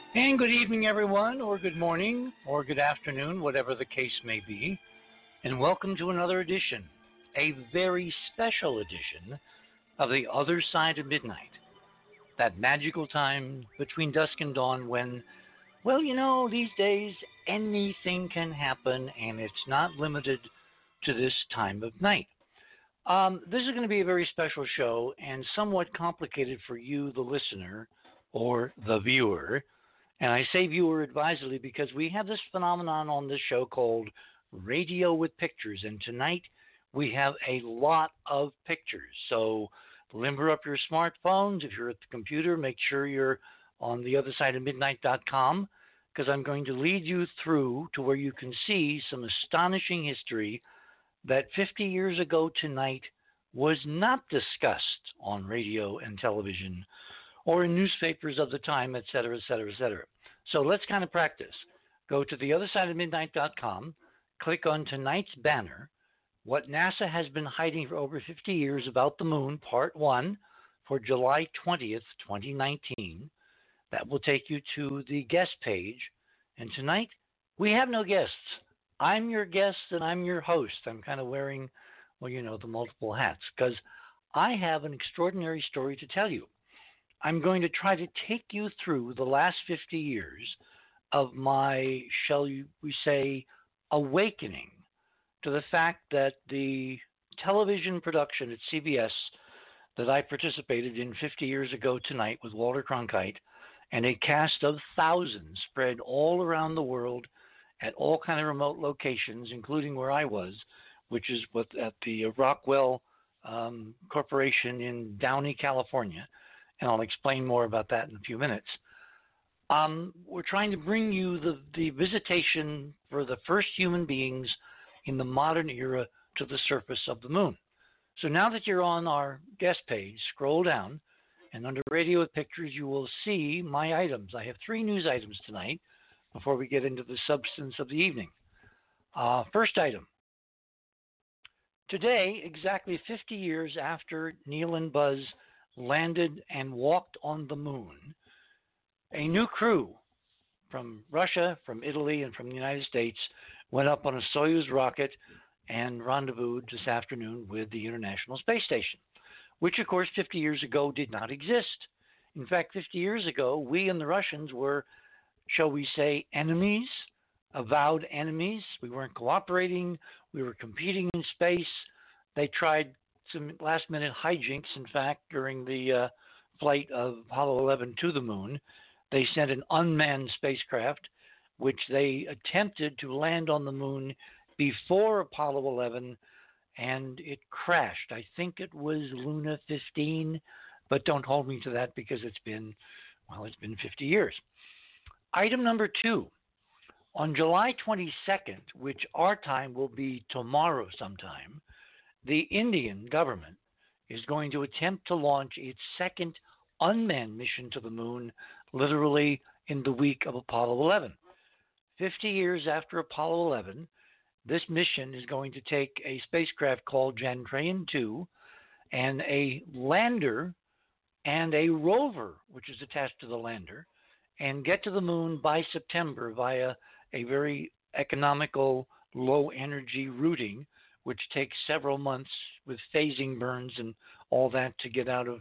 And good evening, everyone, or good morning, or good afternoon, whatever the case may be. And welcome to another edition, a very special edition of The Other Side of Midnight. That magical time between dusk and dawn when, well, these days anything can happen and it's not limited to this time of night. This is going to be a very special show and somewhat complicated for you, the listener, or the viewer. And I say viewer advisedly because we have this phenomenon on this show called Radio with Pictures. And tonight we have a lot of pictures. So limber up your smartphones. If you're at the computer, make sure you're on theothersideofmidnight.com because I'm going to lead you through to where you can see some astonishing history that 50 years ago tonight was not discussed on radio and television or in newspapers of the time, et cetera, et cetera, et cetera. So let's kind of practice. Go to theothersideofmidnight.com, click on tonight's banner, What NASA Has Been Hiding for Over 50 Years About the Moon, Part 1, for July 20th, 2019. That will take you to the guest page. And tonight, we have no guests. I'm your guest and I'm your host. I'm kind of wearing, the multiple hats because I have an extraordinary story to tell you. I'm going to try to take you through the last 50 years of my, shall we say, awakening to the fact that the television production at CBS that I participated in 50 years ago tonight with Walter Cronkite and a cast of thousands spread all around the world at all kind of remote locations, including where I was, which is at the Rockwell Corporation in Downey, California. And I'll explain more about that in a few minutes. We're trying to bring you the visitation for the first human beings in the modern era to the surface of the moon. So now that you're on our guest page, scroll down, and under Radio with Pictures, you will see my items. I have 3 news items tonight before we get into the substance of the evening. First item. Today, exactly 50 years after Neil and Buzz landed and walked on the moon, a new crew from Russia, from Italy, and from the United States went up on a Soyuz rocket and rendezvoused this afternoon with the International Space Station, which, of course, 50 years ago did not exist. In fact, 50 years ago, we and the Russians were, shall we say, enemies, avowed enemies. We weren't cooperating. We were competing in space. They tried some last-minute hijinks, in fact, during the flight of Apollo 11 to the moon. They sent an unmanned spacecraft, which they attempted to land on the moon before Apollo 11, and it crashed. I think it was Luna 15, but don't hold me to that because it's been 50 years. Item number 2. On July 22nd, which our time will be tomorrow sometime, the Indian government is going to attempt to launch its second unmanned mission to the moon, literally in the week of Apollo 11. 50 years after Apollo 11, this mission is going to take a spacecraft called Chandrayaan-2 and a lander and a rover, which is attached to the lander, and get to the moon by September via a very economical, low-energy routing, which takes several months with phasing burns and all that to get out of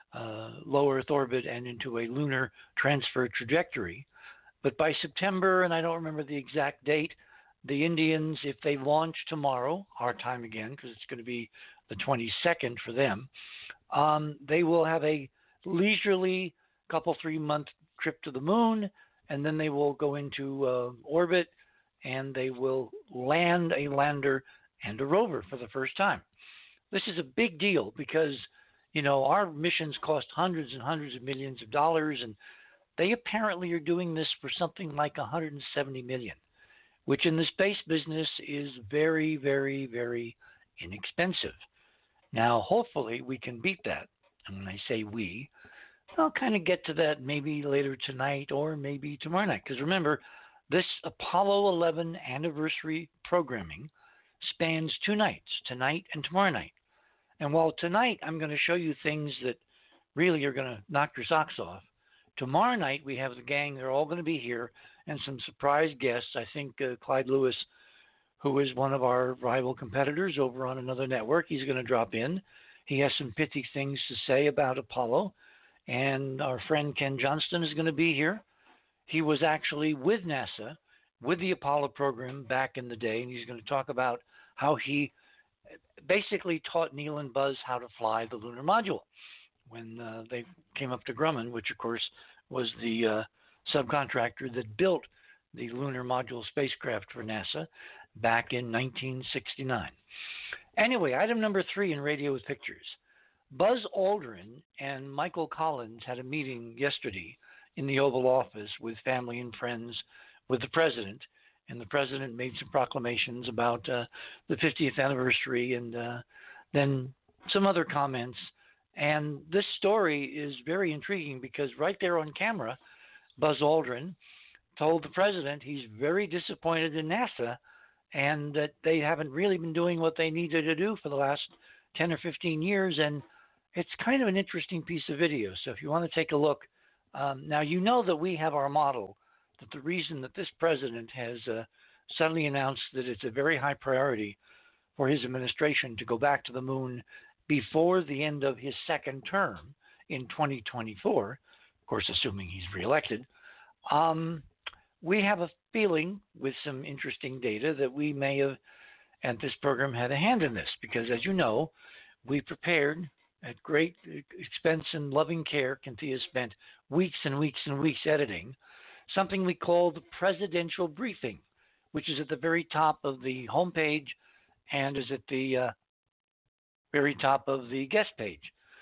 low Earth orbit and into a lunar transfer trajectory. But by September, and I don't remember the exact date, the Indians, if they launch tomorrow, our time again, because it's going to be the 22nd for them, they will have a leisurely 3-month trip to the moon, and then they will go into orbit, and they will land a lander and a rover for the first time. This is a big deal because, our missions cost hundreds and hundreds of millions of dollars, and they apparently are doing this for something like $170 million, which in the space business is very, very, very inexpensive. Now, hopefully we can beat that. And when I say we, I'll kind of get to that maybe later tonight or maybe tomorrow night. Because remember, this Apollo 11 anniversary programming spans 2 nights, tonight and tomorrow night. And while tonight I'm going to show you things that really are going to knock your socks off, Tomorrow night, we have the gang. They're all going to be here and some surprise guests. I think Clyde Lewis, who is one of our rival competitors over on another network, he's going to drop in. He has some pithy things to say about Apollo. And our friend Ken Johnston is going to be here. He was actually with NASA, with the Apollo program back in the day, and he's going to talk about how he basically taught Neil and Buzz how to fly the lunar module when they came up to Grumman, which, of course, was the subcontractor that built the lunar module spacecraft for NASA back in 1969. Anyway, item number 3 in Radio with Pictures. Buzz Aldrin and Michael Collins had a meeting yesterday in the Oval Office with family and friends with the president, and the president made some proclamations about the 50th anniversary and then some other comments. And this story is very intriguing because right there on camera, Buzz Aldrin told the president he's very disappointed in NASA and that they haven't really been doing what they needed to do for the last 10 or 15 years. And it's kind of an interesting piece of video. So if you want to take a look, now you know that we have our model, that the reason that this president has suddenly announced that it's a very high priority for his administration to go back to the moon before the end of his second term in 2024, of course, assuming he's reelected, we have a feeling with some interesting data that we may have, at this program, had a hand in this because, as you know, we prepared at great expense and loving care. Cynthia spent weeks and weeks and weeks editing something we call the presidential briefing, which is at the very top of the homepage and is at the very top of the guest page.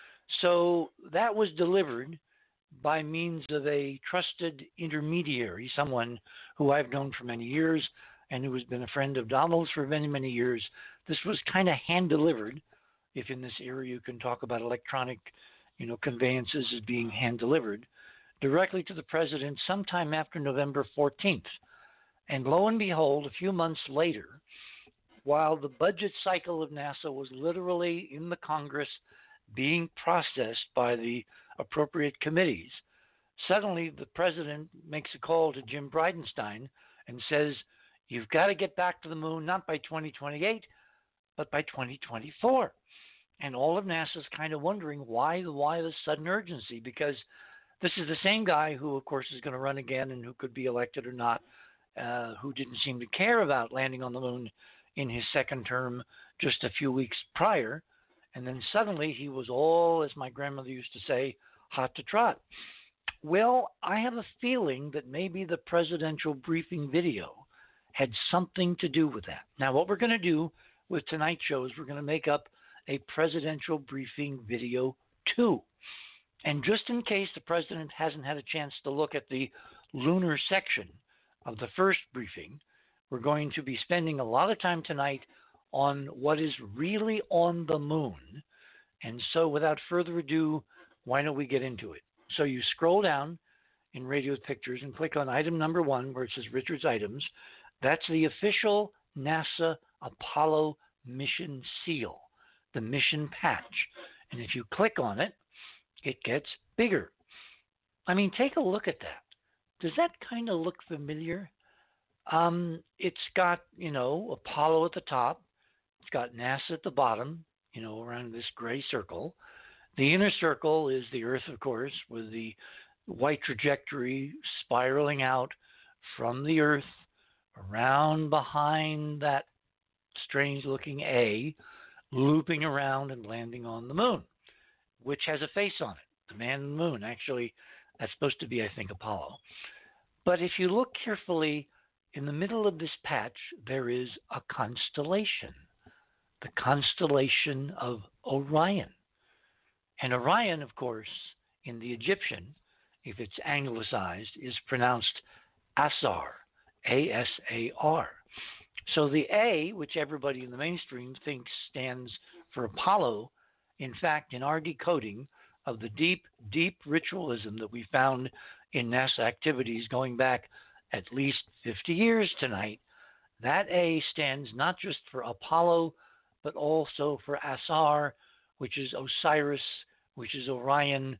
So that was delivered by means of a trusted intermediary, someone who I've known for many years and who has been a friend of Donald's for many, many years. This was kind of hand-delivered, if in this era you can talk about electronic, conveyances as being hand-delivered, directly to the president sometime after November 14th. And lo and behold, a few months later, while the budget cycle of NASA was literally in the Congress being processed by the appropriate committees, suddenly the president makes a call to Jim Bridenstine and says, you've got to get back to the moon, not by 2028, but by 2024. And all of NASA's kind of wondering why the sudden urgency, because this is the same guy who, of course, is going to run again and who could be elected or not, who didn't seem to care about landing on the moon in his second term just a few weeks prior. And then suddenly he was all, as my grandmother used to say, hot to trot. Well, I have a feeling that maybe the presidential briefing video had something to do with that. Now, what we're going to do with tonight's show is we're going to make up a presidential briefing video 2. And just in case the president hasn't had a chance to look at the lunar section of the first briefing, we're going to be spending a lot of time tonight on what is really on the moon. And so without further ado, why don't we get into it? So you scroll down in Radio with Pictures and click on item number 1 where it says Richard's Items. That's the official NASA Apollo mission seal, the mission patch. And if you click on it, it gets bigger. I mean, take a look at that. Does that kind of look familiar? It's got, Apollo at the top. It's got NASA at the bottom, around this gray circle. The inner circle is the Earth, of course, with the white trajectory spiraling out from the Earth around behind that strange-looking A, looping around and landing on the moon, which has a face on it, the man in the moon. Actually, that's supposed to be, I think, Apollo. But if you look carefully, in the middle of this patch, there is a constellation, the constellation of Orion. And Orion, of course, in the Egyptian, if it's anglicized, is pronounced Asar, A-S-A-R. So the A, which everybody in the mainstream thinks stands for Apollo, in fact, in our decoding of the deep, deep ritualism that we found in NASA activities going back at least 50 years tonight, that A stands not just for Apollo, but also for Asar, which is Osiris, which is Orion,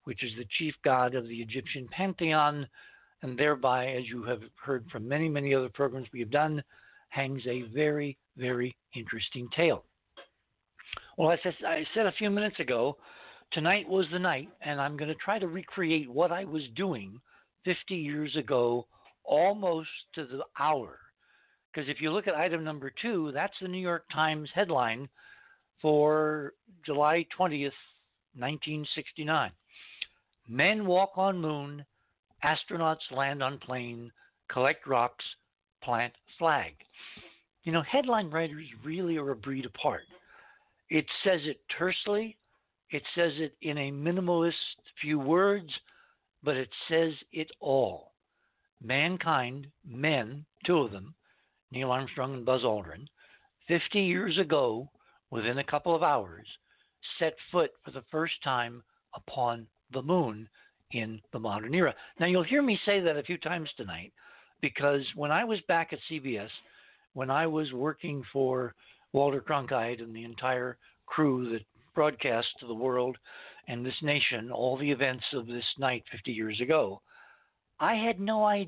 which is the chief god of the Egyptian pantheon, and thereby, as you have heard from many, many other programs we have done, hangs a very, very interesting tale. Well, as I said a few minutes ago, tonight was the night, and I'm going to try to recreate what I was doing 50 years ago, almost to the hour. Because if you look at item number 2, that's the New York Times headline for July 20th, 1969. Men walk on moon, astronauts land on plane, collect rocks, plant flag. You know, headline writers really are a breed apart. It says it tersely, it says it in a minimalist few words, but it says it all. Mankind, men, 2 of them, Neil Armstrong and Buzz Aldrin, 50 years ago, within a couple of hours, set foot for the first time upon the moon in the modern era. Now, you'll hear me say that a few times tonight, because when I was back at CBS, when I was working for Walter Cronkite and the entire crew that broadcast to the world and this nation all the events of this night 50 years ago, I had no idea